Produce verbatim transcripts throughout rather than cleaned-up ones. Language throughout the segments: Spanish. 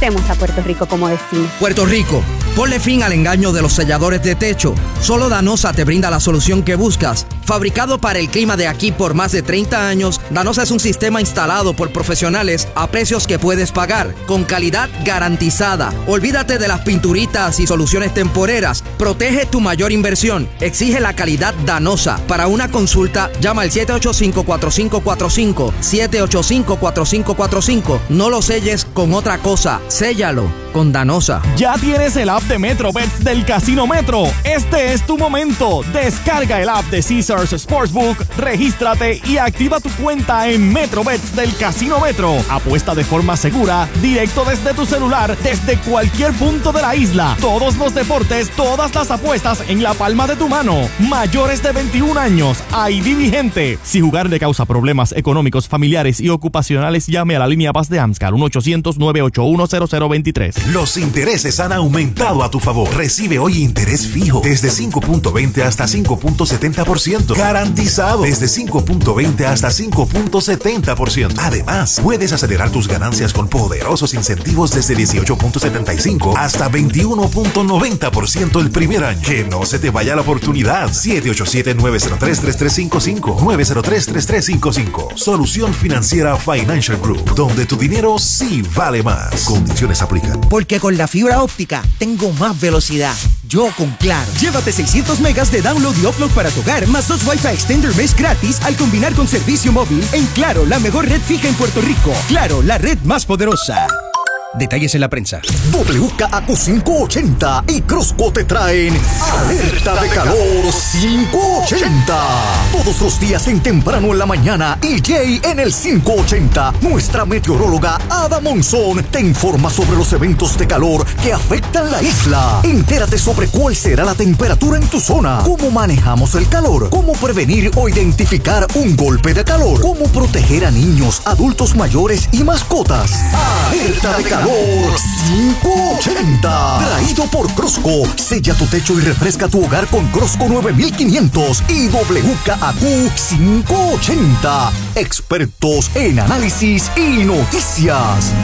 merecemos a Puerto Rico como destino. Puerto Rico, ponle fin al engaño de los selladores de techo. Solo Danosa te brinda la solución que buscas. Fabricado para el clima de aquí por más de treinta años, Danosa es un sistema instalado por profesionales a precios que puedes pagar, con calidad garantizada. Olvídate de las pinturitas y soluciones temporeras. Protege tu mayor inversión. Exige la calidad Danosa. Para una consulta, llama al siete ocho cinco, cuatro cinco cuatro cinco, siete ocho cinco, cuatro cinco cuatro cinco. No lo selles con otra cosa. Séllalo con Danosa. Ya tienes el app de MetroBets del Casino Metro. Este es tu momento. Descarga el app de Caesars Sportsbook, regístrate y activa tu cuenta en MetroBets del Casino Metro. Apuesta de forma segura, directo desde tu celular, desde cualquier punto de la isla. Todos los deportes, todas las apuestas en la palma de tu mano. Mayores de veintiún años, I D vigente. Si jugar le causa problemas económicos, familiares y ocupacionales, llame a la línea Paz de AMSCAR uno ochocientos, nueve ocho uno, cero cero dos tres. Los intereses han aumentado a tu favor. Recibe hoy interés fijo desde cinco punto veinte hasta cinco punto setenta por ciento. Garantizado desde cinco punto veinte hasta cinco punto setenta por ciento. Además, puedes acelerar tus ganancias con poderosos incentivos desde dieciocho punto setenta y cinco hasta veintiuno punto noventa por ciento el primer año. Que no se te vaya la oportunidad. siete ocho siete, nueve cero tres, tres tres cinco cinco. nueve cero tres, tres tres cinco cinco. Solución Financiera Financial Group, donde tu dinero sí vale más. Condiciones aplican. Porque con la fibra óptica tengo más velocidad. Yo con Claro. Llévate seiscientos megas de download y upload para tu hogar, más dos Wi-Fi Extender Mesh gratis al combinar con servicio móvil en Claro, la mejor red fija en Puerto Rico. Claro, la red más poderosa. Detalles en la prensa. W K A Q quinientos ochenta y Crosco te traen Alerta de Calor quinientos ochenta. Todos los días en temprano en la mañana y Jay en el quinientos ochenta. Nuestra meteoróloga Ada Monzón te informa sobre los eventos de calor que afectan la isla. Entérate sobre cuál será la temperatura en tu zona, cómo manejamos el calor, cómo prevenir o identificar un golpe de calor, cómo proteger a niños, adultos mayores y mascotas. Alerta de Calor quinientos ochenta. Traído por Crosco. Sella tu techo y refresca tu hogar con Crosco nueve mil quinientos y W K A Q quinientos ochenta. Expertos en análisis y noticias.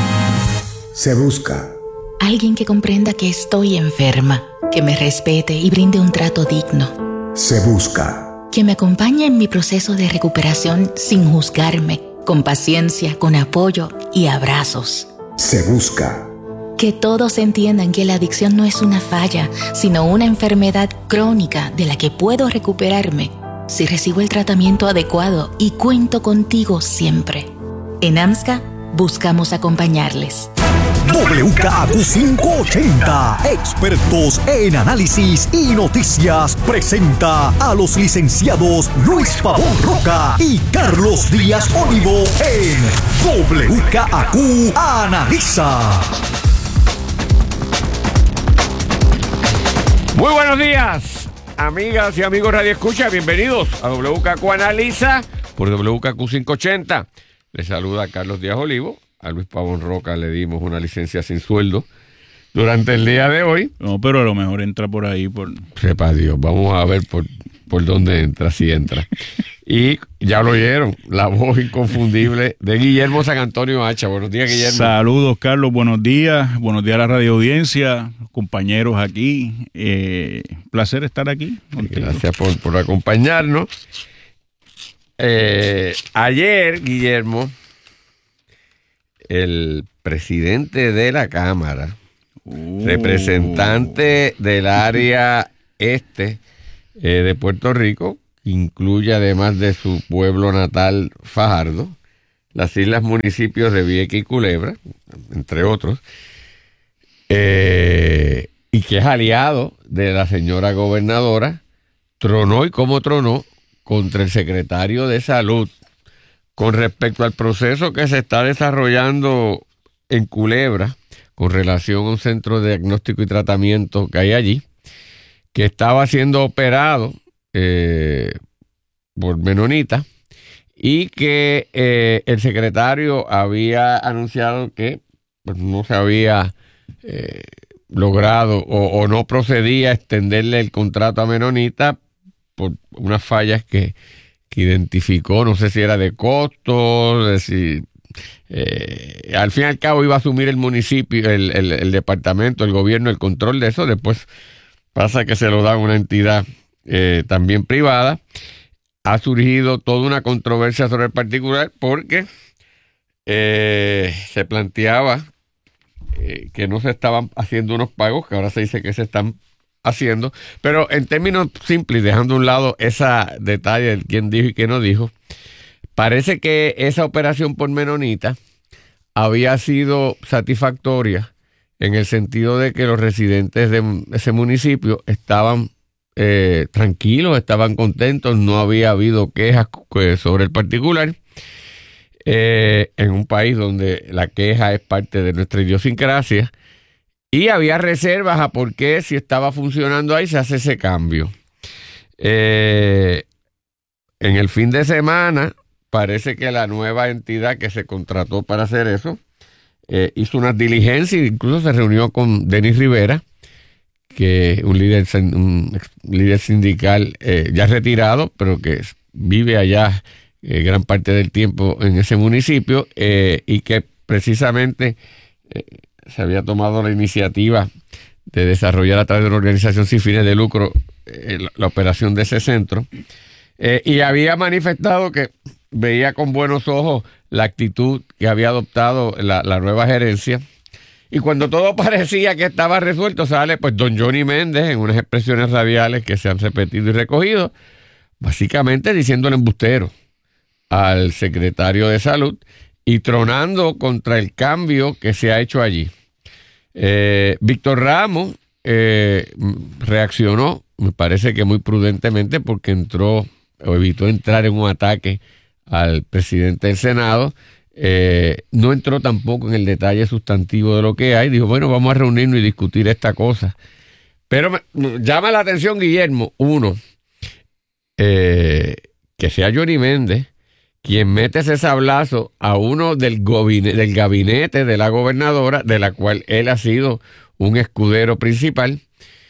Se busca alguien que comprenda que estoy enferma, que me respete y brinde un trato digno. Se busca Que me acompañe en mi proceso de recuperación sin juzgarme, con paciencia, con apoyo y abrazos. Se busca que todos entiendan que la adicción no es una falla, sino una enfermedad crónica de la que puedo recuperarme si recibo el tratamiento adecuado y cuento contigo siempre. En AMSCA buscamos acompañarles. W K A Q quinientos ochenta, expertos en análisis y noticias, presenta a los licenciados Luis Pavón Roca y Carlos Díaz Olivo en W K A Q Analiza. Muy buenos días, amigas y amigos Radio Escucha, bienvenidos a W K A Q Analiza por W K A Q quinientos ochenta. Les saluda Carlos Díaz Olivo. A Luis Pavón Roca le dimos una licencia sin sueldo durante el día de hoy. No, pero a lo mejor entra por ahí. Por... Sepa Dios, vamos a ver por, por dónde entra, si entra. Y ya lo oyeron, la voz inconfundible de Guillermo San Antonio Hacha. Buenos días, Guillermo. Saludos, Carlos. Buenos días. Buenos días a la radio audiencia, compañeros aquí. Eh, placer estar aquí contigo. Gracias por, por acompañarnos. Eh, ayer, Guillermo, el presidente de la Cámara, uh. representante del área este eh, de Puerto Rico, incluye además de su pueblo natal Fajardo, las islas municipios de Vieques y Culebra, entre otros, eh, y que es aliado de la señora gobernadora, tronó y como tronó contra el secretario de Salud con respecto al proceso que se está desarrollando en Culebra con relación a un centro de diagnóstico y tratamiento que hay allí, que estaba siendo operado eh, por menonitas y que eh, el secretario había anunciado que pues, no se había eh, logrado o, o no procedía a extenderle el contrato a menonitas por unas fallas que que identificó, no sé si era de costo, de si Eh, al fin y al cabo iba a asumir el municipio, el, el, el departamento, el gobierno, el control de eso. Después pasa que se lo da a una entidad eh, también privada. Ha surgido toda una controversia sobre el particular porque eh, se planteaba eh, que no se estaban haciendo unos pagos, que ahora se dice que se están haciendo, pero en términos simples, dejando a un lado ese detalle de quién dijo y quién no dijo, parece que esa operación por Menonita había sido satisfactoria en el sentido de que los residentes de ese municipio estaban eh, tranquilos, estaban contentos, no había habido quejas sobre el particular, eh, en un país donde la queja es parte de nuestra idiosincrasia. Y había reservas a por qué, si estaba funcionando ahí, se hace ese cambio. Eh, en el fin de semana, parece que la nueva entidad que se contrató para hacer eso eh, hizo unas diligencias, incluso se reunió con Denis Rivera, que es un líder, un líder sindical eh, ya retirado, pero que vive allá eh, gran parte del tiempo en ese municipio eh, y que precisamente... Eh, se había tomado la iniciativa de desarrollar a través de una organización sin fines de lucro eh, la, la operación de ese centro, eh, y había manifestado que veía con buenos ojos la actitud que había adoptado la, la nueva gerencia, y cuando todo parecía que estaba resuelto, sale pues don Johnny Méndez en unas expresiones radiales que se han repetido y recogido, básicamente diciéndole embustero al secretario de Salud y tronando contra el cambio que se ha hecho allí. Eh, Víctor Ramos eh, reaccionó, me parece que muy prudentemente, porque entró o evitó entrar en un ataque al presidente del Senado. Eh, no entró tampoco en el detalle sustantivo de lo que hay. Dijo, bueno, vamos a reunirnos y discutir esta cosa. Pero me, me llama la atención, Guillermo, uno, eh, que sea Johnny Méndez quien mete ese sablazo a uno del, gobine, del gabinete de la gobernadora, de la cual él ha sido un escudero principal,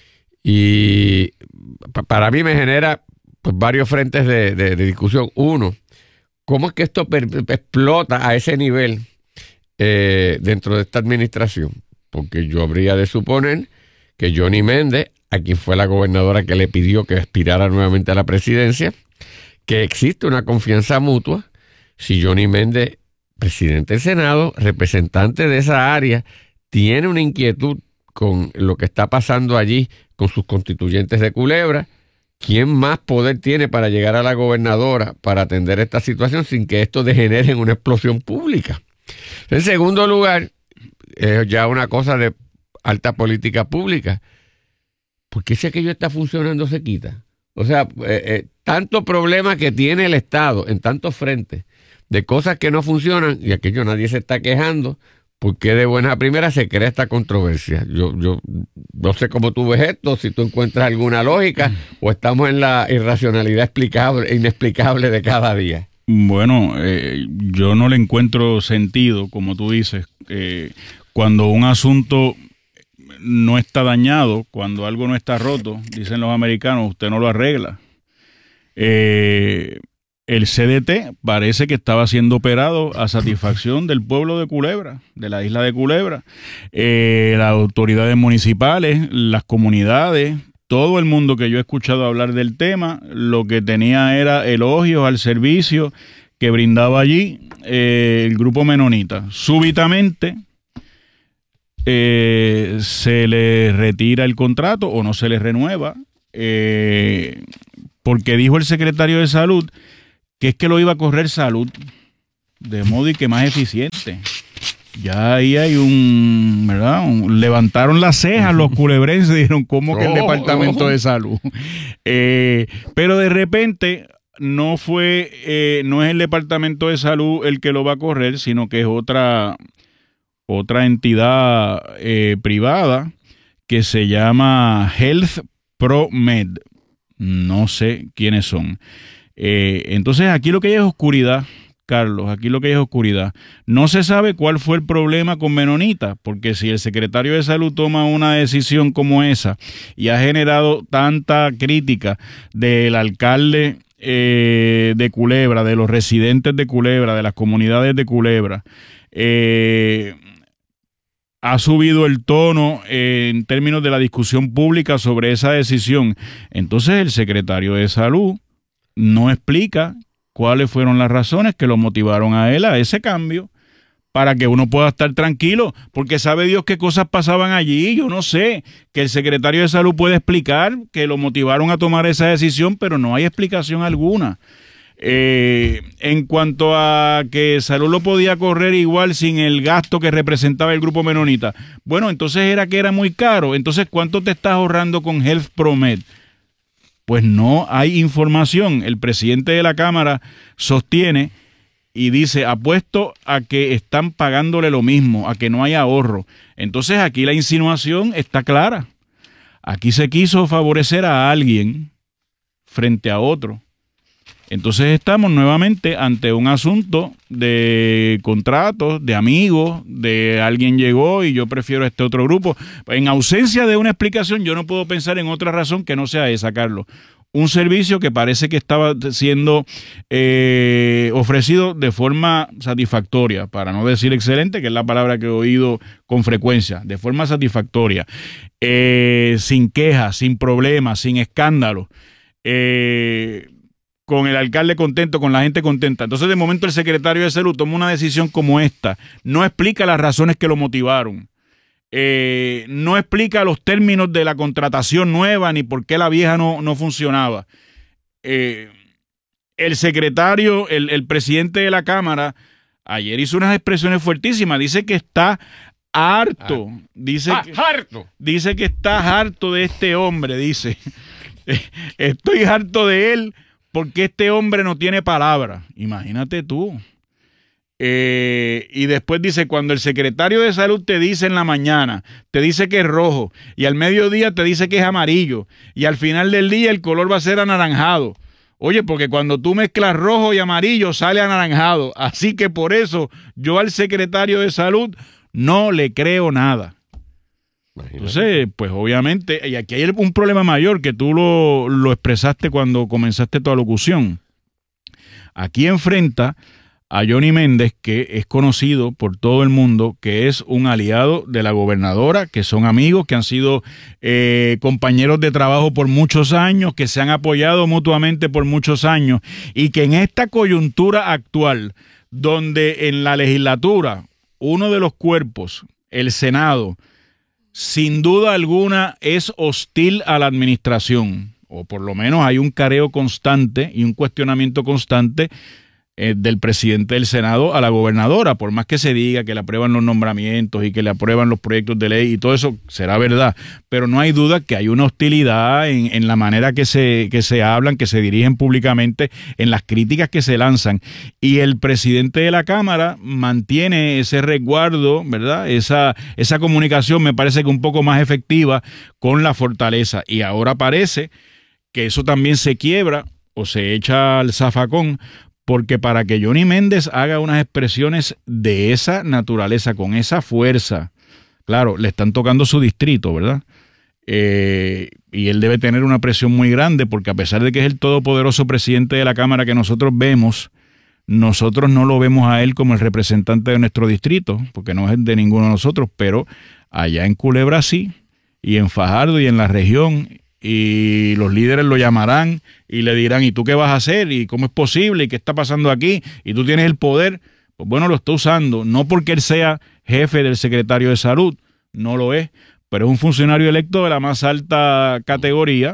y para mí me genera pues, varios frentes de, de, de discusión. Uno, ¿cómo es que esto per, explota a ese nivel eh, dentro de esta administración? Porque yo habría de suponer que Johnny Méndez, a quien fue la gobernadora que le pidió que aspirara nuevamente a la presidencia, que existe una confianza mutua. Si Johnny Méndez, presidente del Senado, representante de esa área, tiene una inquietud con lo que está pasando allí con sus constituyentes de Culebra, ¿quién más poder tiene para llegar a la gobernadora para atender esta situación sin que esto degenere en una explosión pública? En segundo lugar, es ya una cosa de alta política pública. ¿Por qué si aquello está funcionando se quita? O sea, eh, eh, tanto problema que tiene el Estado en tantos frentes de cosas que no funcionan y aquello nadie se está quejando, ¿por qué de buena primera se crea esta controversia? Yo, yo no sé cómo tú ves esto, si tú encuentras alguna lógica o estamos en la irracionalidad explicable, inexplicable de cada día. Bueno, eh, yo no le encuentro sentido, como tú dices, eh, cuando un asunto no está dañado, cuando algo no está roto, dicen los americanos, usted no lo arregla. Eh, el C D T parece que estaba siendo operado a satisfacción del pueblo de Culebra, de la isla de Culebra. Eh, las autoridades municipales, las comunidades, todo el mundo que yo he escuchado hablar del tema, lo que tenía era elogios al servicio que brindaba allí eh, el grupo menonita. Súbitamente Eh, se le retira el contrato o no se le renueva eh, porque dijo el secretario de Salud que es que lo iba a correr Salud de modo y que más eficiente. Ya ahí hay un, ¿verdad? Un, levantaron las cejas los culebrenses y dijeron, ¿cómo que el departamento de Salud? Eh, pero de repente no fue, eh, no es el departamento de Salud el que lo va a correr, sino que es otra... otra entidad eh, privada que se llama Health Pro Med. No sé quiénes son. Eh, entonces aquí lo que hay es oscuridad, Carlos, aquí lo que hay es oscuridad. No se sabe cuál fue el problema con Menonita, porque si el secretario de Salud toma una decisión como esa y ha generado tanta crítica del alcalde eh, de Culebra, de los residentes de Culebra, de las comunidades de Culebra, eh, ha subido el tono eh, en términos de la discusión pública sobre esa decisión. Entonces el secretario de Salud no explica cuáles fueron las razones que lo motivaron a él a ese cambio, para que uno pueda estar tranquilo, porque sabe Dios qué cosas pasaban allí. Yo no sé, que el secretario de Salud puede explicar que lo motivaron a tomar esa decisión, pero no hay explicación alguna. Eh, en cuanto a que Salud lo podía correr igual sin el gasto que representaba el grupo menonita, bueno, entonces era que era muy caro. Entonces, ¿cuánto te estás ahorrando con Health Promed? Pues no hay información. El presidente de la Cámara sostiene y dice, apuesto a que están pagándole lo mismo, a que no hay ahorro. Entonces aquí la insinuación está clara. Aquí se quiso favorecer a alguien frente a otro. Entonces estamos nuevamente ante un asunto de contratos, de amigos, de alguien llegó y yo prefiero este otro grupo. En ausencia de una explicación, yo no puedo pensar en otra razón que no sea esa, Carlos. Un servicio que parece que estaba siendo eh, ofrecido de forma satisfactoria, para no decir excelente, que es la palabra que he oído con frecuencia, de forma satisfactoria, eh, sin quejas, sin problemas, sin escándalos, eh, con el alcalde contento, con la gente contenta. Entonces, de momento, el secretario de Salud toma una decisión como esta, no explica las razones que lo motivaron. Eh, no explica los términos de la contratación nueva ni por qué la vieja no, no funcionaba. Eh, el secretario, el, el presidente de la Cámara, ayer hizo unas expresiones fuertísimas. Dice que está harto. Ah. Dice, ah, que, harto. dice que está harto de este hombre. Dice, estoy harto de él porque este hombre no tiene palabra. Imagínate tú. Eh, y después dice, cuando el secretario de Salud te dice en la mañana, te dice que es rojo, y al mediodía te dice que es amarillo, y al final del día el color va a ser anaranjado. Oye, porque cuando tú mezclas rojo y amarillo sale anaranjado. Así que por eso yo al secretario de Salud no le creo nada. Imagínate. Entonces, pues obviamente, y aquí hay un problema mayor que tú lo, lo expresaste cuando comenzaste tu alocución. Aquí enfrenta a Johnny Méndez, que es conocido por todo el mundo, que es un aliado de la gobernadora, que son amigos, que han sido eh, compañeros de trabajo por muchos años, que se han apoyado mutuamente por muchos años, y que en esta coyuntura actual, donde en la legislatura, uno de los cuerpos, el Senado, sin duda alguna es hostil a la administración, o por lo menos hay un careo constante y un cuestionamiento constante del presidente del Senado a la gobernadora, por más que se diga que le aprueban los nombramientos y que le aprueban los proyectos de ley y todo eso será verdad, pero no hay duda que hay una hostilidad en, en la manera que se, que se hablan, que se dirigen públicamente, en las críticas que se lanzan, y el presidente de la Cámara mantiene ese resguardo, ¿verdad? Esa, esa comunicación me parece que un poco más efectiva con la fortaleza, y ahora parece que eso también se quiebra o se echa al zafacón, porque para que Johnny Méndez haga unas expresiones de esa naturaleza, con esa fuerza, claro, le están tocando su distrito, ¿verdad? Eh, y él debe tener una presión muy grande, porque a pesar de que es el todopoderoso presidente de la Cámara que nosotros vemos, nosotros no lo vemos a él como el representante de nuestro distrito, porque no es de ninguno de nosotros, pero allá en Culebra sí, y en Fajardo y en la región, y los líderes lo llamarán y le dirán, ¿y tú qué vas a hacer? ¿Y cómo es posible? ¿Y qué está pasando aquí? ¿Y tú tienes el poder? Pues bueno, lo está usando, no porque él sea jefe del secretario de Salud, no lo es, pero es un funcionario electo de la más alta categoría,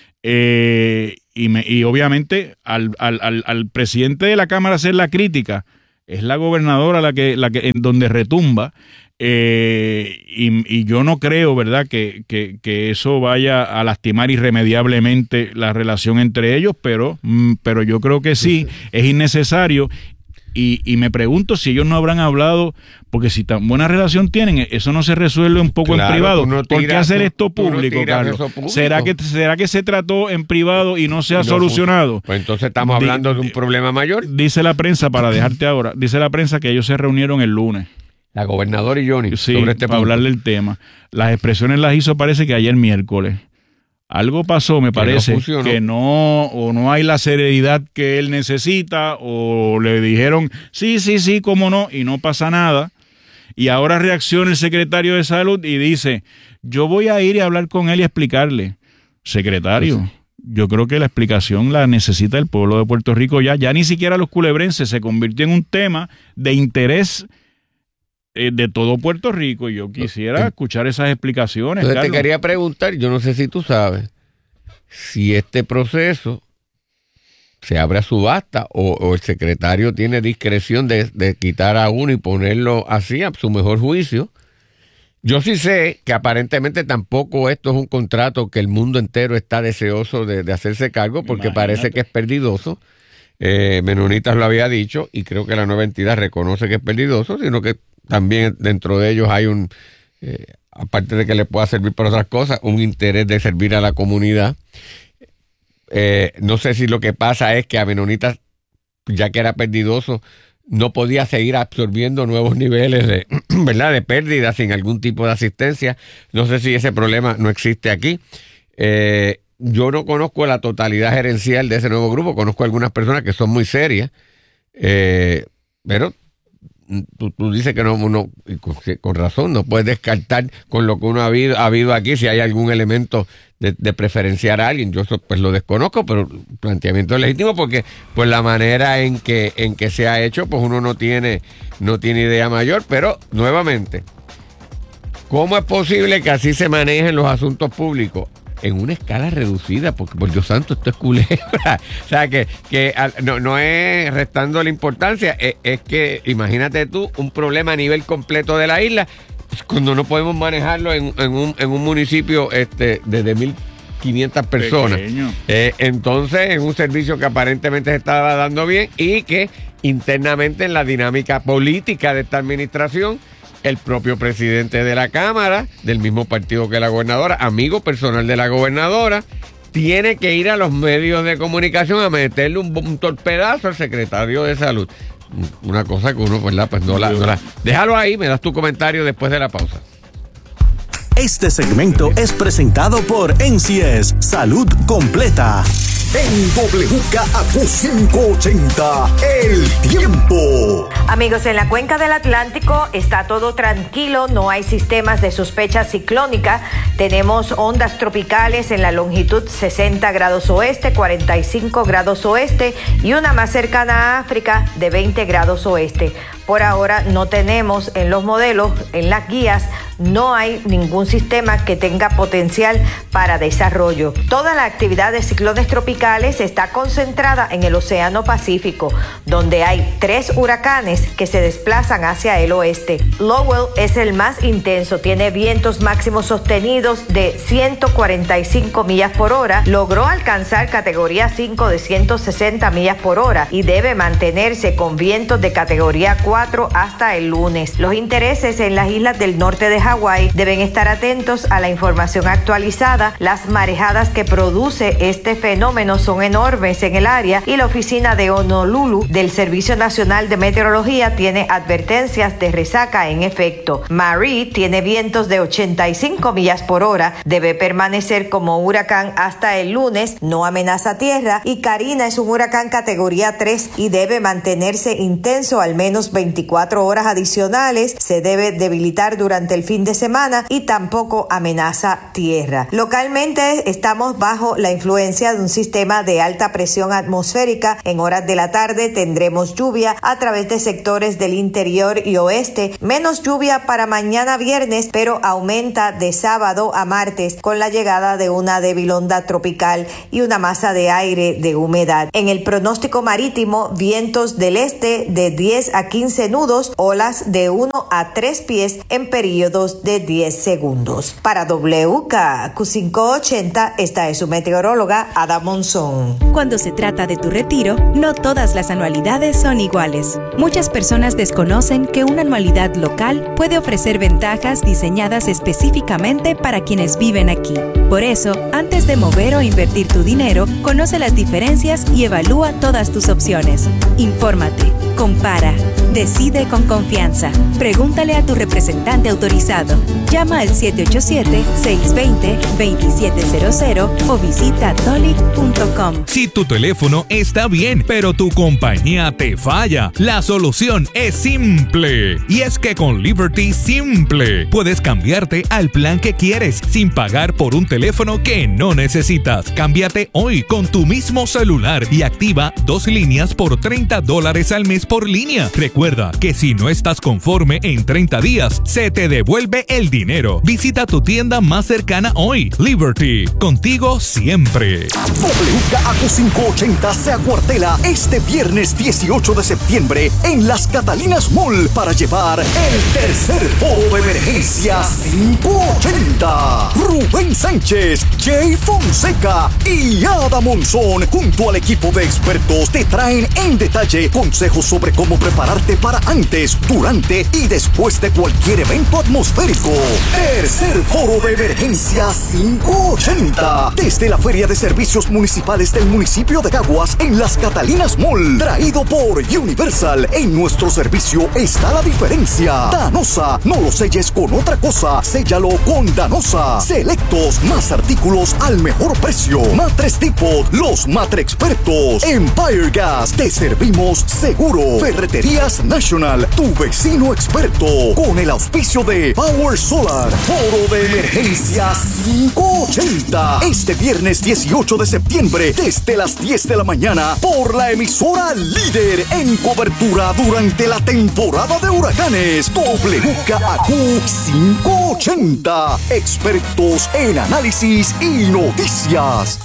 eh, y, me, y obviamente al, al, al, al presidente de la Cámara hacer la crítica, es la gobernadora la que, la que en donde retumba. Eh, y, y yo no creo, ¿verdad?, que, que, que eso vaya a lastimar irremediablemente la relación entre ellos, pero, pero yo creo que sí, es innecesario. Y, y me pregunto si ellos no habrán hablado, porque si tan buena relación tienen, eso no se resuelve un poco, claro, en privado. No tiras, ¿por qué hacer esto público, no Carlos? Público. ¿Será que, ¿Será que se trató en privado y no se ha no, solucionado? Pues entonces estamos hablando de un problema mayor. Dice la prensa, para dejarte ahora, dice la prensa que ellos se reunieron el lunes. La gobernadora y Johnny, sí, sobre este para punto. Hablarle del tema. Las expresiones las hizo, parece que ayer miércoles. Algo pasó, me que parece, no que no, o no hay la seriedad que él necesita, o le dijeron, sí, sí, sí, cómo no, y no pasa nada. Y ahora reacciona el secretario de Salud y dice, yo voy a ir y hablar con él y explicarle. Secretario, sí. Yo creo que la explicación la necesita el pueblo de Puerto Rico ya. Ya ni siquiera los culebrenses, se convirtió en un tema de interés eh, de todo Puerto Rico. Y yo quisiera escuchar esas explicaciones. Entonces Carlos. Te quería preguntar, yo no sé si tú sabes, si este proceso se abre a subasta o, o el secretario tiene discreción de, de quitar a uno y ponerlo así a su mejor juicio. Yo sí sé que aparentemente tampoco esto es un contrato que el mundo entero está deseoso de, de hacerse cargo, porque Imagínate. Parece que es perdidoso. Eh, Menonitas lo había dicho y creo que la nueva entidad reconoce que es perdidoso, sino que también dentro de ellos hay un, eh, aparte de que le pueda servir para otras cosas, un interés de servir a la comunidad. Eh, no sé si lo que pasa es que a Menonitas, ya que era perdidoso, no podía seguir absorbiendo nuevos niveles de, ¿verdad?, de pérdida sin algún tipo de asistencia. No sé si ese problema no existe aquí. Eh, yo no conozco la totalidad gerencial de ese nuevo grupo, conozco algunas personas que son muy serias, eh, pero tú, tú dices que no, uno, con, con razón, no puedes descartar con lo que uno ha habido, ha habido aquí si hay algún elemento de, de preferenciar a alguien. Yo eso pues lo desconozco, pero el planteamiento es legítimo porque pues la manera en que en que se ha hecho, pues uno no tiene no tiene idea mayor, pero nuevamente, ¿cómo es posible que así se manejen los asuntos públicos? En una escala reducida, porque por Dios santo, esto es culebra. O sea, que, que no, no es restando la importancia, es, es que, imagínate tú, un problema a nivel completo de la isla, cuando no podemos manejarlo en, en, un, en un municipio este, de mil quinientas personas. Eh, entonces, en un servicio que aparentemente se estaba dando bien y que internamente en la dinámica política de esta administración, el propio presidente de la Cámara, del mismo partido que la gobernadora, amigo personal de la gobernadora, tiene que ir a los medios de comunicación a meterle un, un torpedazo al secretario de Salud. Una cosa que uno, ¿verdad? Pues no la, no la... Déjalo ahí, me das tu comentario después de la pausa. Este segmento es presentado por N C S Salud Completa. En W K A Q cinco ochenta, el tiempo. Amigos, en la cuenca del Atlántico está todo tranquilo, no hay sistemas de sospecha ciclónica. Tenemos ondas tropicales en la longitud sesenta grados oeste, cuarenta y cinco grados oeste y una más cercana a África de veinte grados oeste. Por ahora no tenemos en los modelos, en las guías, no hay ningún sistema que tenga potencial para desarrollo. Toda la actividad de ciclones tropicales está concentrada en el Océano Pacífico, donde hay tres huracanes que se desplazan hacia el oeste. Lowell es el más intenso, tiene vientos máximos sostenidos de ciento cuarenta y cinco millas por hora, logró alcanzar categoría cinco de ciento sesenta millas por hora y debe mantenerse con vientos de categoría cuatro hasta el lunes. Los intereses en las islas del norte de Hawái deben estar atentos a la información actualizada. Las marejadas que produce este fenómeno son enormes en el área y la oficina de Honolulu del Servicio Nacional de Meteorología tiene advertencias de resaca en efecto. Marie tiene vientos de ochenta y cinco millas por hora, debe permanecer como huracán hasta el lunes, no amenaza tierra, y Karina es un huracán categoría tres y debe mantenerse intenso al menos veinticuatro horas adicionales, se debe debilitar durante el fin de semana y tampoco amenaza tierra. Localmente estamos bajo la influencia de un sistema de alta presión atmosférica. En horas de la tarde tendremos lluvia a través de sectores del interior y oeste, menos lluvia para mañana viernes, pero aumenta de sábado a martes con la llegada de una débil onda tropical y una masa de aire de humedad. En el pronóstico marítimo, vientos del este de diez a quince nudos, olas de uno a tres pies en periodos de diez segundos. Para W K A Q cinco ochenta, esta es su meteoróloga Ada Monzón. Cuando se trata de tu retiro, no todas las anualidades son iguales. Muchas personas desconocen que una anualidad local puede ofrecer ventajas diseñadas específicamente para quienes viven aquí. Por eso, antes de mover o invertir tu dinero, conoce las diferencias y evalúa todas tus opciones. Infórmate, compara, decide Decide con confianza. Pregúntale a tu representante autorizado. Llama al siete ocho siete, seis dos cero, dos siete cero cero o visita dolic punto com. Si tu teléfono está bien, pero tu compañía te falla, la solución es simple. Y es que con Liberty Simple puedes cambiarte al plan que quieres sin pagar por un teléfono que no necesitas. Cámbiate hoy con tu mismo celular y activa dos líneas por treinta dólares al mes por línea. Recuerda que si no estás conforme en treinta días, se te devuelve el dinero. Visita tu tienda más cercana hoy. Liberty, contigo siempre. W K A Q quinientos ochenta se acuartela este viernes dieciocho de septiembre en Las Catalinas Mall para llevar el tercer foro de emergencia quinientos ochenta. Rubén Sánchez, Jay Fonseca y Ada Monzón junto al equipo de expertos te traen en detalle consejos sobre cómo prepararte para antes, durante y después de cualquier evento atmosférico. Tercer foro de emergencia quinientos ochenta desde la Feria de Servicios Municipales del municipio de Caguas en Las Catalinas Mall, traído por Universal. En nuestro servicio está la diferencia. Danosa, no lo selles con otra cosa, séllalo con Danosa. Selectos, más artículos al mejor precio. Matres Depot, los matre expertos. Empire Gas, te servimos seguro. Ferreterías National, tu vecino experto. Con el auspicio de Power Solar. Foro de emergencia quinientos ochenta. Este viernes dieciocho de septiembre desde las diez de la mañana por la emisora líder en cobertura durante la temporada de huracanes. W K A Q quinientos ochenta. Expertos en análisis y noticias.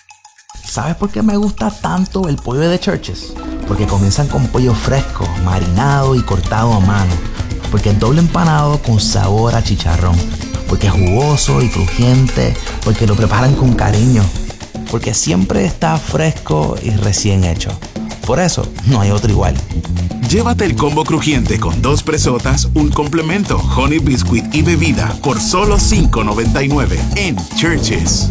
¿Sabes por qué me gusta tanto el pollo de Churches? Porque comienzan con pollo fresco, marinado y cortado a mano. Porque es doble empanado con sabor a chicharrón. Porque es jugoso y crujiente. Porque lo preparan con cariño. Porque siempre está fresco y recién hecho. Por eso, no hay otro igual. Llévate el combo crujiente con dos presotas, un complemento, honey biscuit y bebida por solo cinco noventa y nueve en Churches.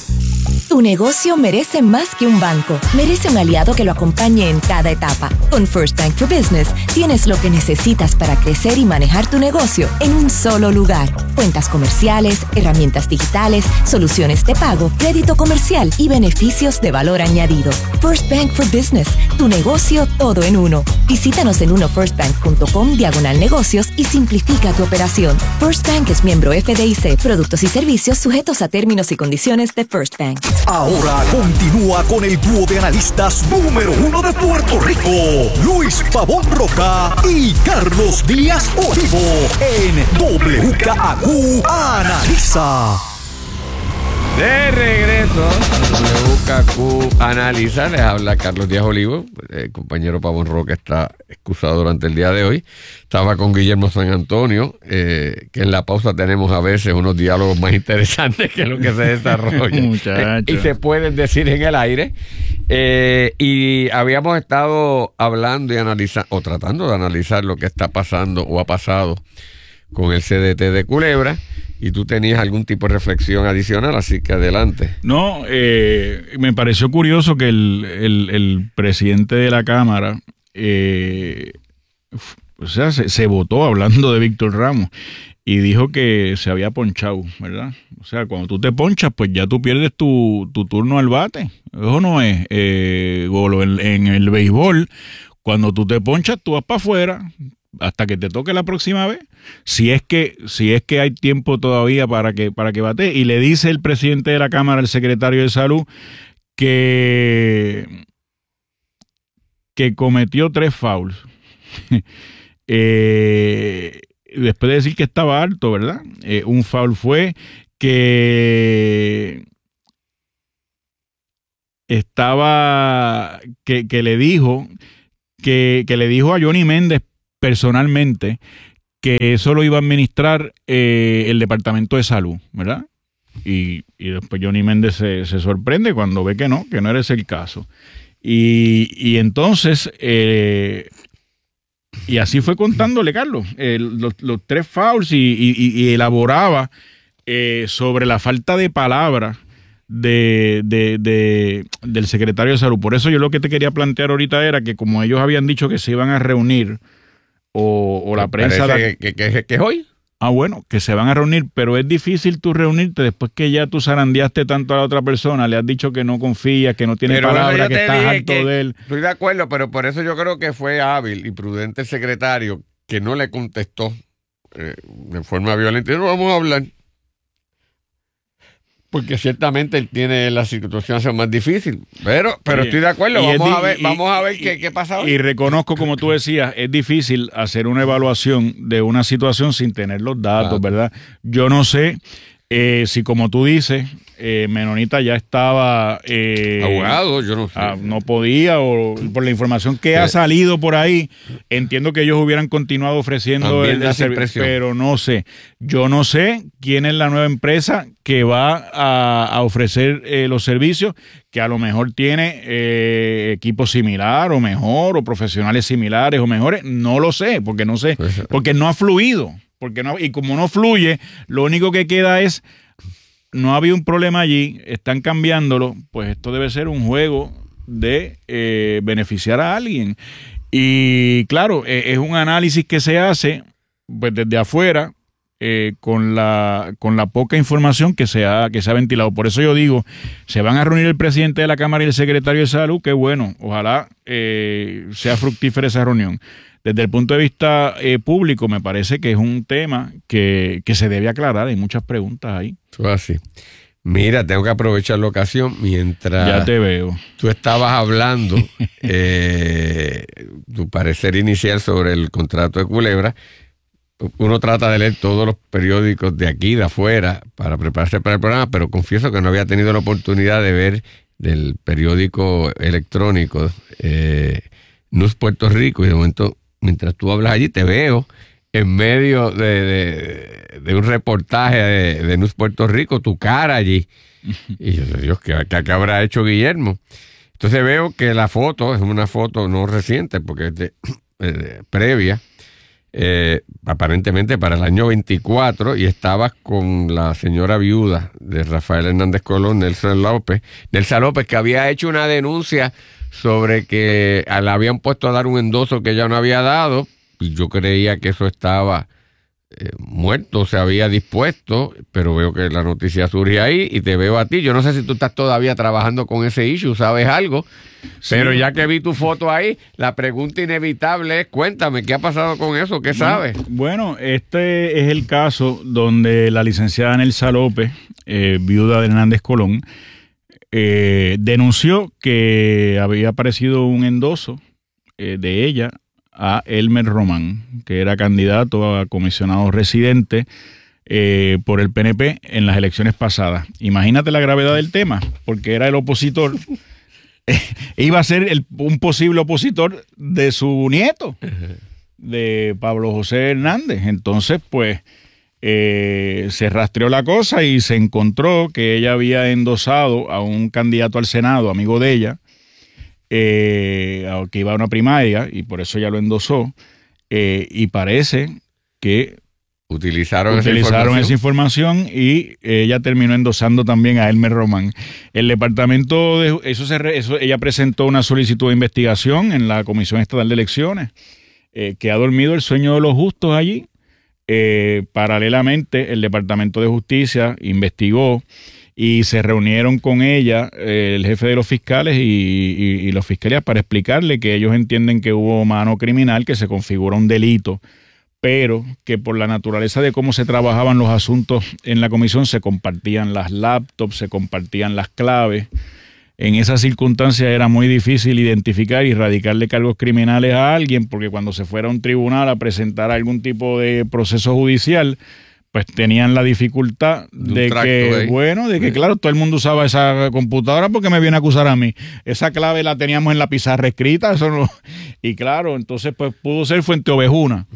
Tu negocio merece más que un banco. Merece un aliado que lo acompañe en cada etapa. Con First Bank for Business tienes lo que necesitas para crecer y manejar tu negocio en un solo lugar. Cuentas comerciales, herramientas digitales, soluciones de pago, crédito comercial y beneficios de valor añadido. First Bank for Business, tu negocio todo en uno. Visítanos en uno first bank punto com diagonal negocios y simplifica tu operación. First Bank es miembro F D I C. Productos y servicios sujetos a términos y condiciones de First Bank. Ahora continúa con el dúo de analistas número uno de Puerto Rico, Luis Pavón Roca y Carlos Díaz Olivo, en W K A Q Analiza. De regreso a W K A Q Analiza, les habla Carlos Díaz Olivo. El compañero Pavón Roca está excusado durante el día de hoy. Estaba con Guillermo San Antonio, eh, que en la pausa tenemos a veces unos diálogos más interesantes que lo que se desarrolla eh, y se pueden decir en el aire. Eh, y habíamos estado hablando y analizando, o tratando de analizar lo que está pasando o ha pasado con el C D T de Culebra. Y tú tenías algún tipo de reflexión adicional, así que adelante. No, eh, me pareció curioso que el, el, el presidente de la Cámara, eh, o sea, se, se votó hablando de Víctor Ramos y dijo que se había ponchado, ¿verdad? O sea, cuando tú te ponchas, pues ya tú pierdes tu, tu turno al bate. Eso no es, eh, Golo, en, en el béisbol, cuando tú te ponchas, tú vas para afuera hasta que te toque la próxima vez, si es que si es que hay tiempo todavía para que para que bate. Y le dice el presidente de la Cámara al secretario de Salud que que cometió tres fouls. eh, después de decir que estaba alto, ¿verdad? Eh, un foul fue que estaba que, que le dijo que, que le dijo a Johnny Méndez personalmente que eso lo iba a administrar eh, el Departamento de Salud, ¿verdad? Y, y después Johnny Méndez se, se sorprende cuando ve que no, que no era ese el caso. Y, y entonces, eh, y así fue contándole, Carlos, eh, los, los tres fouls y, y, y elaboraba eh, sobre la falta de palabras de, de, de, del secretario de Salud. Por eso yo lo que te quería plantear ahorita era que como ellos habían dicho que se iban a reunir o, o la Parece prensa... Que, que, que, que es hoy. Ah, bueno, que se van a reunir, pero es difícil tú reunirte después que ya tú zarandeaste tanto a la otra persona, le has dicho que no confías, que no tiene Pero palabra, yo que te estás dije harto que de él. Estoy de acuerdo, pero por eso yo creo que fue hábil y prudente el secretario que no le contestó eh, de forma violenta. No vamos a hablar. Porque ciertamente él tiene la situación más difícil. Pero, pero Oye, estoy de acuerdo. y Vamos es a di- ver, y- vamos a ver qué, qué pasa hoy. Y reconozco, como tú decías, es difícil hacer una evaluación de una situación sin tener los datos, Claro. ¿verdad? Yo no sé eh, si, como tú dices, eh, Menonita ya estaba... Eh, Abogado, yo no sé. ah, no podía, o por la información que ha salido por ahí, entiendo que ellos hubieran continuado ofreciendo También el, da el esa servicio, impresión. pero no sé. Yo no sé quién es la nueva empresa que va a, a ofrecer eh, los servicios, que a lo mejor tiene eh, equipo similar o mejor, o profesionales similares o mejores. No lo sé, porque no sé, porque no ha fluido. Porque no, y como no fluye, lo único que queda es, no había un problema allí, están cambiándolo, pues esto debe ser un juego de eh, beneficiar a alguien. Y claro, eh, es un análisis que se hace pues desde afuera, eh, con la con la poca información que se ha que se ha ventilado. Por eso yo digo, se van a reunir el presidente de la Cámara y el secretario de Salud, que bueno, ojalá eh, sea fructífera esa reunión. Desde el punto de vista eh, público, me parece que es un tema que, que se debe aclarar. Hay muchas preguntas ahí. Todo así. Mira, tengo que aprovechar la ocasión mientras... Ya te veo. Tú estabas hablando, eh, tu parecer inicial sobre el contrato de Culebra. Uno trata de leer todos los periódicos de aquí, de afuera, para prepararse para el programa, pero confieso que no había tenido la oportunidad de ver del periódico electrónico eh, News Puerto Rico, y de momento, mientras tú hablas allí, te veo en medio de, de, de un reportaje de, de News Puerto Rico, tu cara allí. Y yo, Dios, ¿qué, qué habrá hecho Guillermo? Entonces veo que la foto es una foto no reciente, porque es de, eh, previa, eh, aparentemente para el año veinticuatro, y estabas con la señora viuda de Rafael Hernández Colón, Nelsa López, Nelsa López, que había hecho una denuncia sobre que la habían puesto a dar un endoso que ella no había dado, y yo creía que eso estaba eh, muerto, se había dispuesto, pero veo que la noticia surge ahí y te veo a ti. Yo no sé si tú estás todavía trabajando con ese issue, sabes algo, sí, pero ya que vi tu foto ahí, la pregunta inevitable es, cuéntame, ¿qué ha pasado con eso? ¿Qué sabes? Bueno, bueno, este es el caso donde la licenciada Nelsa López, eh, viuda de Hernández Colón, eh, denunció que había aparecido un endoso eh, de ella a Elmer Román, que era candidato a comisionado residente eh, por el P N P en las elecciones pasadas. Imagínate la gravedad del tema, porque era el opositor, iba a ser el, un posible opositor de su nieto, de Pablo José Hernández. Entonces, pues, eh, se rastreó la cosa y se encontró que ella había endosado a un candidato al Senado, amigo de ella, Eh, que iba a una primaria, y por eso ya lo endosó, eh, y parece que utilizaron, utilizaron esa, información. esa información y ella terminó endosando también a Elmer Román. El departamento de eso, se, eso ella presentó una solicitud de investigación en la Comisión Estatal de Elecciones, eh, que ha dormido el sueño de los justos allí. Eh, paralelamente, el Departamento de Justicia investigó y se reunieron con ella, eh, el jefe de los fiscales y, y, y los fiscalías, para explicarle que ellos entienden que hubo mano criminal, que se configura un delito, pero que por la naturaleza de cómo se trabajaban los asuntos en la comisión, se compartían las laptops, se compartían las claves. En esas circunstancias era muy difícil identificar y radicarle cargos criminales a alguien, porque cuando se fuera a un tribunal a presentar algún tipo de proceso judicial, pues tenían la dificultad de que, ahí. bueno, de que claro, todo el mundo usaba esa computadora porque me viene a acusar a mí. Esa clave la teníamos en la pizarra escrita, eso no. Y claro, entonces pues pudo ser Fuente Ovejuna.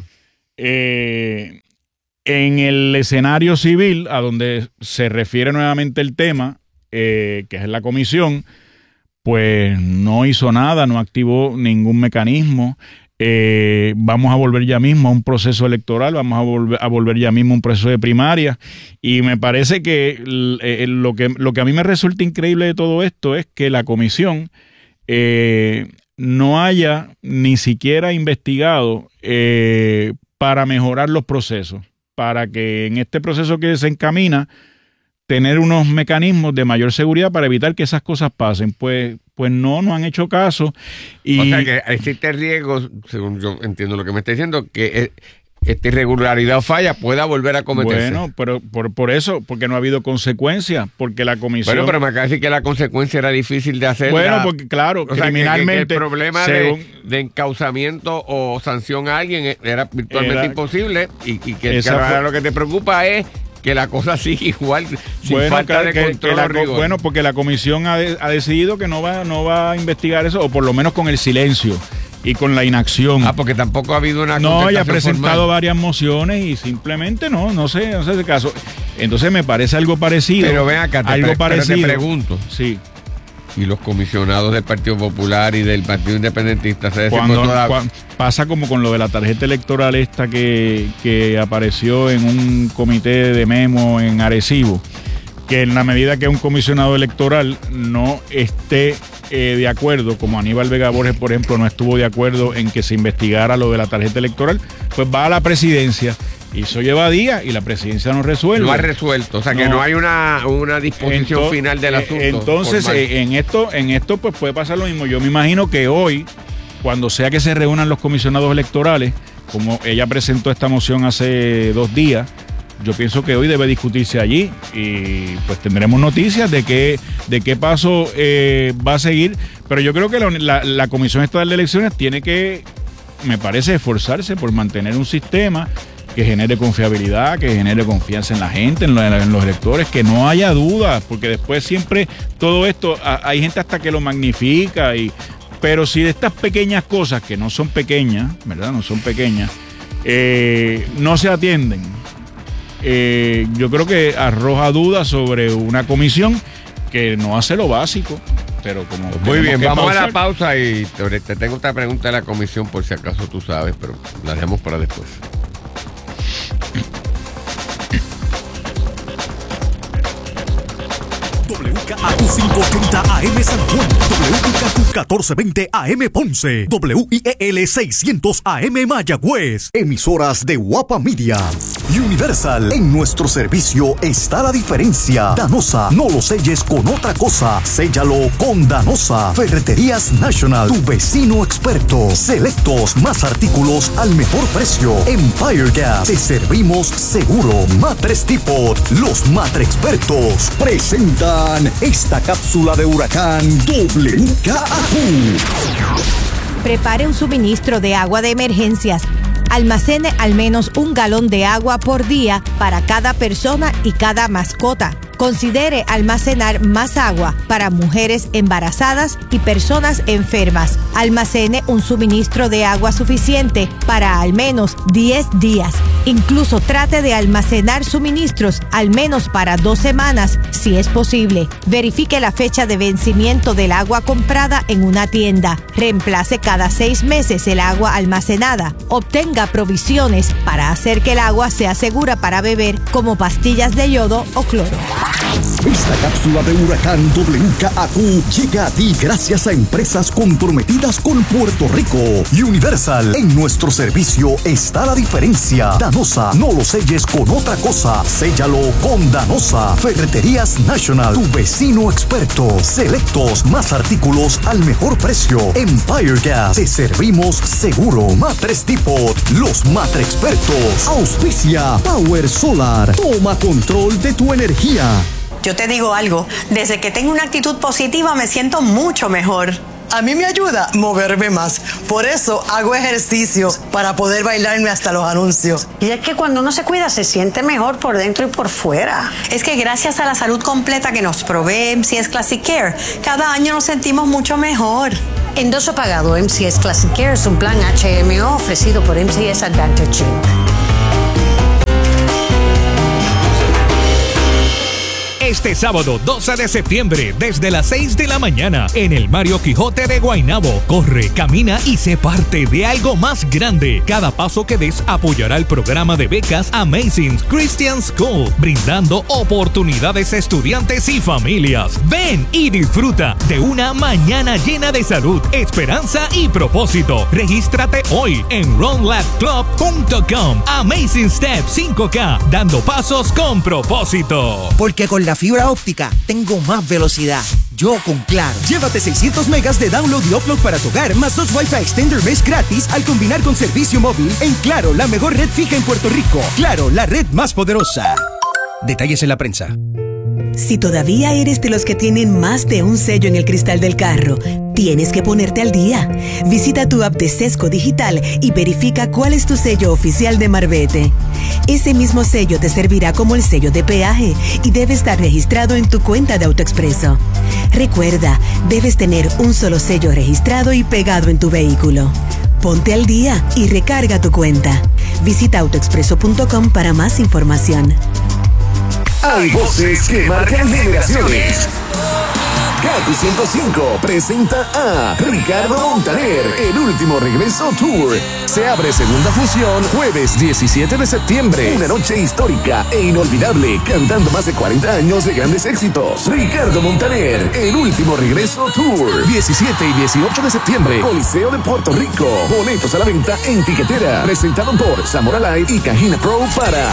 Eh, en el escenario civil, a donde se refiere nuevamente el tema, eh, que es la comisión, pues no hizo nada, no activó ningún mecanismo. Eh, vamos a volver ya mismo a un proceso electoral, vamos a volver, a volver ya mismo a un proceso de primaria, y me parece que, eh, lo que lo que a mí me resulta increíble de todo esto es que la comisión eh, no haya ni siquiera investigado eh, para mejorar los procesos, para que en este proceso que se encamina, tener unos mecanismos de mayor seguridad para evitar que esas cosas pasen. Pues, pues no, no han hecho caso. Y, o sea que existe riesgo, según yo entiendo lo que me está diciendo, que esta irregularidad o falla pueda volver a cometerse. Bueno, pero por, por eso, porque no ha habido consecuencias, porque la comisión... Bueno, pero me acaba de decir que la consecuencia era difícil de hacer. Bueno, porque claro, o sea, criminalmente... Que, que el problema según, de, de encauzamiento o sanción a alguien era virtualmente era, imposible y, y que, que ahora lo que te preocupa es que la cosa sigue igual, sin bueno, falta de que, control. Que la, bueno, porque la comisión ha, de, ha decidido que no va, no va a investigar eso, o por lo menos con el silencio y con la inacción. Ah, porque tampoco ha habido una No, ella ha presentado formal. varias mociones y simplemente no, no sé, no sé ese caso. Entonces me parece algo parecido. Pero ven acá, te, algo pre parecido. Pero te pregunto. Sí. Y los comisionados del Partido Popular y del Partido Independentista se cuando, toda... cuando pasa como con lo de la tarjeta electoral esta que, que apareció en un comité de memo en Arecibo, que en la medida que un comisionado electoral no esté eh, de acuerdo, como Aníbal Vega Borges, por ejemplo, no estuvo de acuerdo en que se investigara lo de la tarjeta electoral, pues va a la presidencia. Y eso lleva días y la presidencia no resuelve. No ha resuelto, o sea no. que no hay una, una disposición entonces, final del asunto. Entonces, eh, en esto, en esto pues puede pasar lo mismo. Yo me imagino que hoy, cuando sea que se reúnan los comisionados electorales, como ella presentó esta moción hace dos días, yo pienso que hoy debe discutirse allí y pues tendremos noticias de qué, de qué paso eh, va a seguir. Pero yo creo que la, la, la Comisión Estatal de Elecciones tiene que, me parece, esforzarse por mantener un sistema que genere confiabilidad, que genere confianza en la gente, en, lo, en los electores, que no haya dudas, porque después siempre todo esto, a, hay gente hasta que lo magnifica, y, pero si de estas pequeñas cosas, que no son pequeñas, ¿verdad? No son pequeñas, eh, no se atienden, eh, yo creo que arroja dudas sobre una comisión que no hace lo básico. Pero como muy bien, vamos pausar. a la pausa y te, te tengo otra pregunta de la comisión por si acaso tú sabes, pero la dejamos para después. W K A Q quinientos ochenta A M San Juan, W K A Q catorce veinte A M Ponce, W I E L seiscientos A M Mayagüez. Emisoras de Guapa Media. Universal, en nuestro servicio está la diferencia. Danosa, no lo selles con otra cosa, séllalo con Danosa. Ferreterías National, tu vecino experto. Selectos, más artículos al mejor precio. Empire Gas, te servimos seguro. Matres Tipot, los Matre Expertos presentan esta cápsula de huracán W K A Q. Prepare un suministro de agua de emergencias. Almacene al menos un galón de agua por día para cada persona y cada mascota. Considere almacenar más agua para mujeres embarazadas y personas enfermas. Almacene un suministro de agua suficiente para al menos diez días. Incluso trate de almacenar suministros al menos para dos semanas, si es posible. Verifique la fecha de vencimiento del agua comprada en una tienda. Reemplace cada seis meses el agua almacenada. Obtenga provisiones para hacer que el agua sea segura para beber, como pastillas de yodo o cloro. Esta cápsula de huracán W K A Q llega a ti gracias a empresas comprometidas con Puerto Rico. Universal, en nuestro servicio está la diferencia. Danosa, no lo selles con otra cosa, séllalo con Danosa. Ferreterías National, tu vecino experto. Selectos, más artículos al mejor precio. Empire Gas, te servimos seguro. Matres Tipot, los Matre Expertos. Auspicia Power Solar, toma control de tu energía. Yo te digo algo, desde que tengo una actitud positiva me siento mucho mejor. A mí me ayuda moverme más. Por eso hago ejercicio para poder bailarme hasta los anuncios. Y es que cuando uno se cuida se siente mejor por dentro y por fuera. Es que gracias a la salud completa que nos provee M C S Classic Care, cada año nos sentimos mucho mejor. Endoso pagado M C S Classic Care es un plan H M O ofrecido por M C S Advantage. este sábado doce de septiembre desde las seis de la mañana en el Mario Quijote de Guaynabo. Corre, camina y sé parte de algo más grande. Cada paso que des apoyará el programa de becas Amazing Christian School, brindando oportunidades a estudiantes y familias. Ven y disfruta de una mañana llena de salud, esperanza y propósito. Regístrate hoy en run lab club punto com. Amazing Step cinco K, dando pasos con propósito. Porque con la fibra óptica tengo más velocidad. Yo con Claro. Llévate seiscientos megas de download y upload para tu hogar, más dos Wi-Fi Extender Mesh gratis al combinar con servicio móvil en Claro, la mejor red fija en Puerto Rico. Claro, la red más poderosa. Detalles en la prensa. Si todavía eres de los que tienen más de un sello en el cristal del carro, tienes que ponerte al día. Visita tu app de Sesco Digital y verifica cuál es tu sello oficial de Marbete. Ese mismo sello te servirá como el sello de peaje y debe estar registrado en tu cuenta de AutoExpreso. Recuerda, debes tener un solo sello registrado y pegado en tu vehículo. Ponte al día y recarga tu cuenta. Visita autoexpreso punto com para más información. Hay voces que marcan generaciones. Kaku ciento cinco presenta a Ricardo Montaner, el último regreso tour. Se abre segunda función jueves diecisiete de septiembre. Una noche histórica e inolvidable, cantando más de cuarenta años de grandes éxitos. Ricardo Montaner, el último regreso tour. diecisiete y dieciocho de septiembre, Coliseo de Puerto Rico. Boletos a la venta en Tiquetera. Presentado por Zamora Live y Cajina Pro para...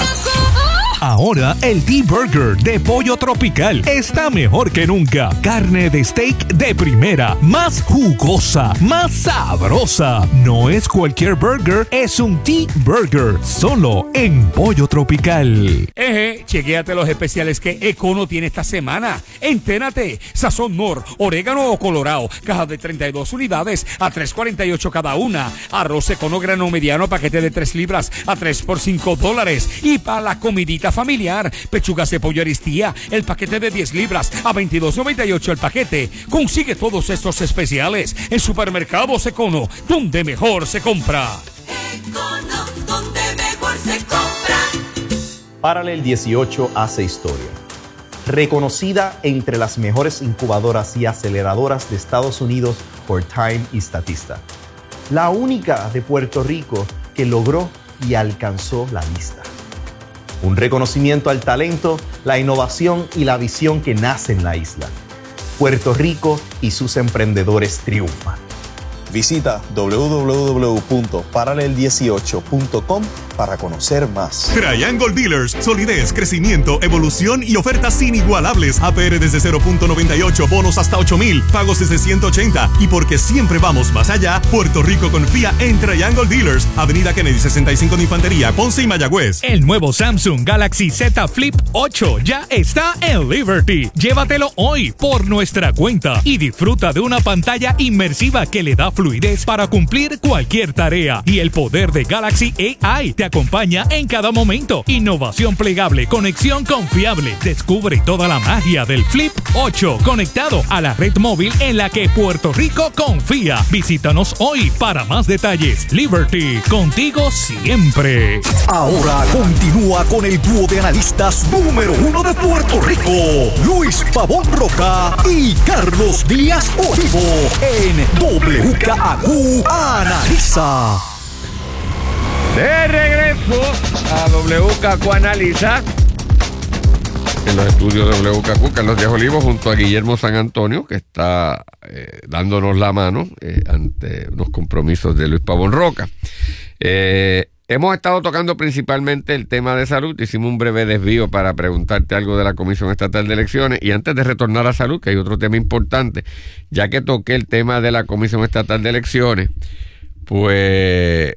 Ahora el T-Burger de Pollo Tropical está mejor que nunca. Carne de steak de primera, más jugosa, más sabrosa. No es cualquier burger, es un T-Burger, solo en Pollo Tropical. Eje, chequéate los especiales que Econo tiene esta semana. Entérate, sazón Nor, orégano o colorado, caja de treinta y dos unidades a tres cuarenta y ocho cada una. Arroz Econo grano mediano, paquete de tres libras a tres por cinco dólares. Y para la comidita familiar, pechugas de pollo Aristía, el paquete de diez libras a veintidós noventa y ocho el paquete. Consigue todos estos especiales en Supermercados Econo, donde mejor se compra. Econo, donde mejor se compra. Parallel dieciocho hace historia. Reconocida entre las mejores incubadoras y aceleradoras de Estados Unidos por Time y Statista. La única de Puerto Rico que logró y alcanzó la lista. Un reconocimiento al talento, la innovación y la visión que nace en la isla. Puerto Rico y sus emprendedores triunfan. Visita doble u doble u doble u punto parallel dieciocho punto com para conocer más. Triangle Dealers, solidez, crecimiento, evolución y ofertas inigualables. A P R desde cero punto noventa y ocho, bonos hasta ocho mil, pagos desde ciento ochenta. Y porque siempre vamos más allá, Puerto Rico confía en Triangle Dealers. Avenida Kennedy sesenta y cinco de Infantería, Ponce y Mayagüez. El nuevo Samsung Galaxy Z Flip ocho ya está en Liberty. Llévatelo hoy por nuestra cuenta y disfruta de una pantalla inmersiva que le da fluidez para cumplir cualquier tarea. Y el poder de Galaxy A I te acompaña en cada momento. Innovación plegable, conexión confiable. Descubre toda la magia del Flip ocho conectado a la red móvil en la que Puerto Rico confía. Visítanos hoy para más detalles. Liberty, contigo siempre. Ahora continúa con el dúo de analistas número uno de Puerto Rico, Luis Pavón Roca y Carlos Díaz Olivo, en W K A Q Analiza. De regreso a W K A Q Analiza. En los estudios de W K A Q, Carlos Díaz Olivo junto a Guillermo San Antonio, que está eh, dándonos la mano eh, ante unos compromisos de Luis Pavón Roca. Eh, hemos estado tocando principalmente el tema de salud. Hicimos un breve desvío para preguntarte algo de la Comisión Estatal de Elecciones. Y antes de retornar a salud, que hay otro tema importante, ya que toqué el tema de la Comisión Estatal de Elecciones, pues...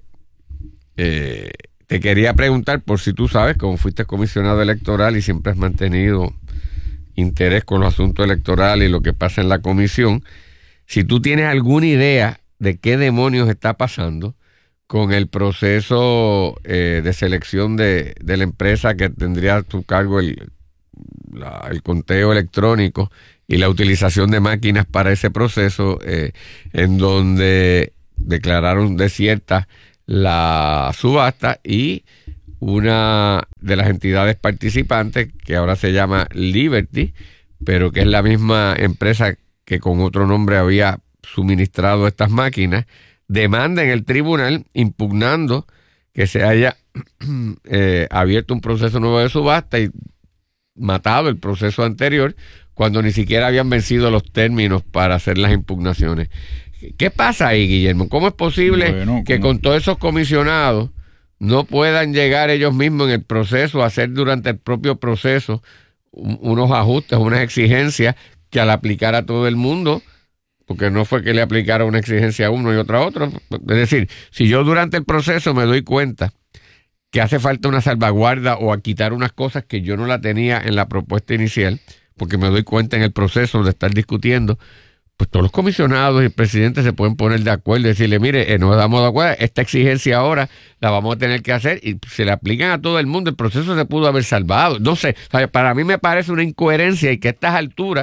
Eh, te quería preguntar, por si tú sabes, como fuiste comisionado electoral y siempre has mantenido interés con los asuntos electorales y lo que pasa en la comisión, si tú tienes alguna idea de qué demonios está pasando con el proceso eh, de selección de, de la empresa que tendría a tu cargo el, la, el conteo electrónico y la utilización de máquinas para ese proceso, eh, en donde declararon desierta la subasta y una de las entidades participantes, que ahora se llama Liberty, pero que es la misma empresa que con otro nombre había suministrado estas máquinas, demanda en el tribunal impugnando que se haya eh, abierto un proceso nuevo de subasta y matado el proceso anterior cuando ni siquiera habían vencido los términos para hacer las impugnaciones. ¿Qué pasa ahí, Guillermo? ¿Cómo es posible bueno, que con todos esos comisionados no puedan llegar ellos mismos en el proceso a hacer durante el propio proceso un, unos ajustes, unas exigencias que al aplicar a todo el mundo, porque no fue que le aplicara una exigencia a uno y otra a otro? Es decir, si yo durante el proceso me doy cuenta que hace falta una salvaguarda o a quitar unas cosas que yo no la tenía en la propuesta inicial, porque me doy cuenta en el proceso de estar discutiendo, pues todos los comisionados y el presidente se pueden poner de acuerdo y decirle, mire, eh, nos damos de acuerdo, esta exigencia ahora la vamos a tener que hacer, y se le aplican a todo el mundo, el proceso se pudo haber salvado. No sé, para mí me parece una incoherencia y que a estas alturas,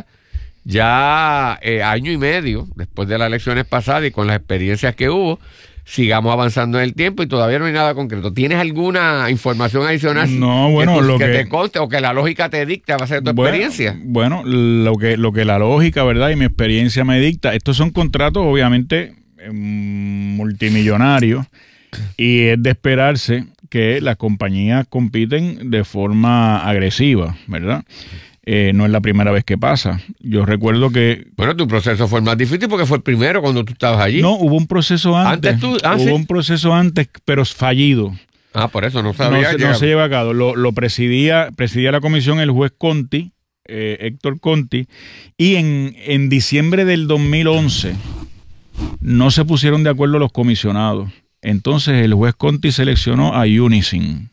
ya eh, año y medio después de las elecciones pasadas y con las experiencias que hubo, sigamos avanzando en el tiempo y todavía no hay nada concreto. ¿Tienes alguna información adicional no, bueno, que, tú, lo que, que te conste o que la lógica te dicta va a ser tu bueno, experiencia? Bueno, lo que, lo que la lógica, ¿verdad? Y mi experiencia me dicta. Estos son contratos, obviamente, multimillonarios, y es de esperarse que las compañías compiten de forma agresiva, ¿verdad? Eh, no es la primera vez que pasa. Yo recuerdo que... Bueno, tu proceso fue el más difícil porque fue el primero cuando tú estabas allí. No, hubo un proceso antes. ¿Antes tú? Ah, hubo ¿sí? un proceso antes, pero fallido. Ah, por eso no sabía. No, se, no se lleva a cabo. Lo, lo presidía, presidía la comisión el juez Conti, eh, Héctor Conti, y en, en diciembre del dos mil once no se pusieron de acuerdo los comisionados. Entonces el juez Conti seleccionó a Unisyn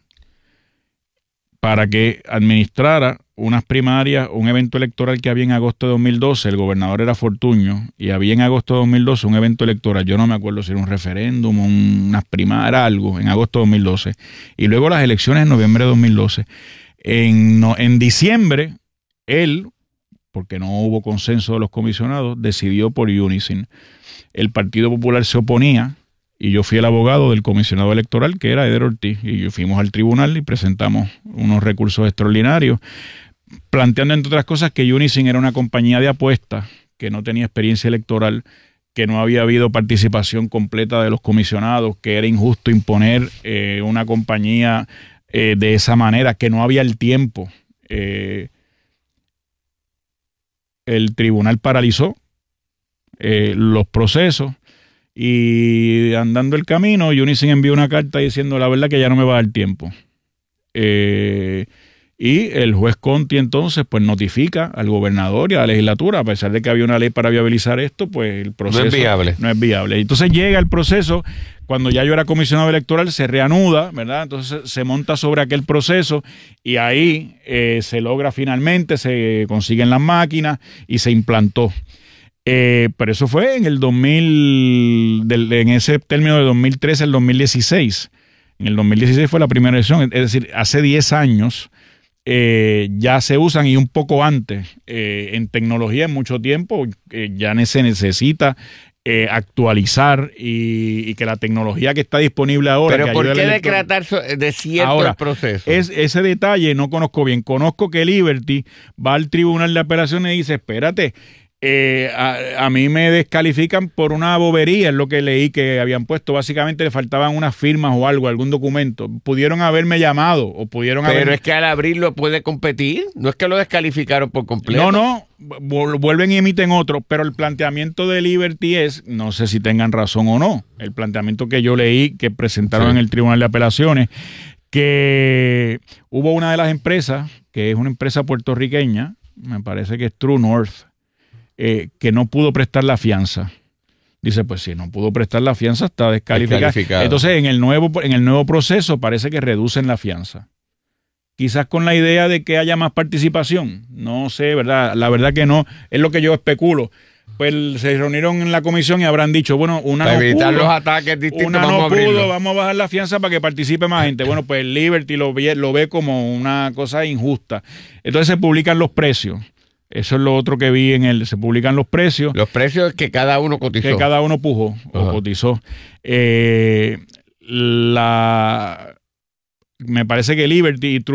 para que administrara unas primarias, un evento electoral que había en agosto de dos mil doce, el gobernador era Fortuño, y había en agosto de dos mil doce un evento electoral, yo no me acuerdo si era un referéndum, unas primarias, algo, en agosto de dos mil doce, y luego las elecciones en noviembre de dos mil doce. En, no, en diciembre, él, porque no hubo consenso de los comisionados, decidió por Unisyn. El Partido Popular se oponía, y yo fui el abogado del comisionado electoral, que era Eder Ortiz, y fuimos al tribunal y presentamos unos recursos extraordinarios, planteando, entre otras cosas, que Unisyn era una compañía de apuestas, que no tenía experiencia electoral, que no había habido participación completa de los comisionados, que era injusto imponer eh, una compañía eh, de esa manera, que no había el tiempo. Eh, el tribunal paralizó eh, los procesos, y andando el camino, Unisyn envió una carta diciendo la verdad que ya no me va a dar tiempo. Eh, y el juez Conti entonces pues notifica al gobernador y a la legislatura, a pesar de que había una ley para viabilizar esto, pues el proceso no es viable. No es viable. Entonces llega el proceso, cuando ya yo era comisionado electoral, se reanuda, ¿verdad? Entonces se monta sobre aquel proceso y ahí eh, se logra finalmente, se consiguen las máquinas y se implantó. Eh, pero eso fue en el dos mil, del, en ese término de dos mil trece al dos mil dieciséis. En el dos mil dieciséis fue la primera elección, es decir, hace diez años eh, ya se usan, y un poco antes. Eh, en tecnología, en mucho tiempo, eh, ya se necesita eh, actualizar y, y que la tecnología que está disponible ahora... Pero que ¿por qué elector... decretar desierto ahora, el proceso? Es, ese detalle no conozco bien. Conozco que Liberty va al tribunal de apelaciones y dice, espérate... Eh, a, a mí me descalifican por una bobería, es lo que leí que habían puesto. Básicamente le faltaban unas firmas o algo, algún documento. Pudieron haberme llamado o pudieron haber... Pero es que al abrirlo puede competir. No es que lo descalificaron por completo. No, no, vuelven y emiten otro. Pero el planteamiento de Liberty es, no sé si tengan razón o no, el planteamiento que yo leí que presentaron sí. en el Tribunal de Apelaciones, que hubo una de las empresas, que es una empresa puertorriqueña, me parece que es True North, Eh, que no pudo prestar la fianza. Dice, pues si no pudo prestar la fianza, está descalificada. Entonces, en el nuevo, en el nuevo proceso parece que reducen la fianza. Quizás con la idea de que haya más participación. No sé, ¿verdad? La verdad que no. Es lo que yo especulo. Pues se reunieron en la comisión y habrán dicho, bueno, una para no evitar pudo, los ataques distintos, una vamos no a abrirlo. pudo, vamos a bajar la fianza para que participe más gente. Bueno, pues Liberty lo ve, lo ve como una cosa injusta. Entonces se publican los precios. Eso es lo otro que vi en el... Se publican los precios. Los precios que cada uno cotizó. Que cada uno pujó o Ajá. cotizó. Eh, la, me parece que Liberty y True